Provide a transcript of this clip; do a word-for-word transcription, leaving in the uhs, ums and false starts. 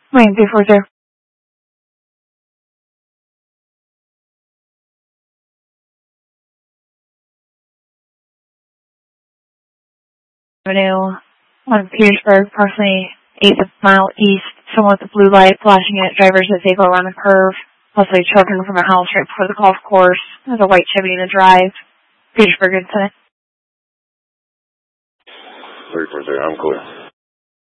Wayne, three four zero. Avenue on Petersburg, approximately eighth mile east. Someone with a blue light flashing at drivers as they go around the curve. Possibly children from a house right before the golf course. There's a white Chevy in the drive. Petersburg incident. three four zero, I'm clear.